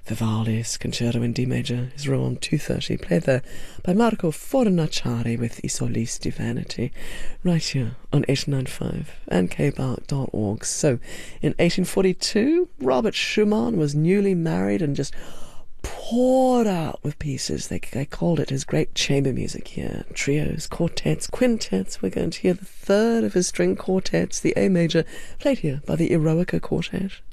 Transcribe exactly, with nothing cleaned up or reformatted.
Vivaldi's Concerto in D major is Room two thirty, played there by Marco Fornaciari with I Solisti Vanity, right here on eight nine five and k bark dot org. So, in eighteen forty-two, Robert Schumann was newly married and just poured out with pieces. They, they called it his great chamber music here. Trios, quartets, quintets. We're going to hear the third of his string quartets, the A major, played here by the Eroica Quartet.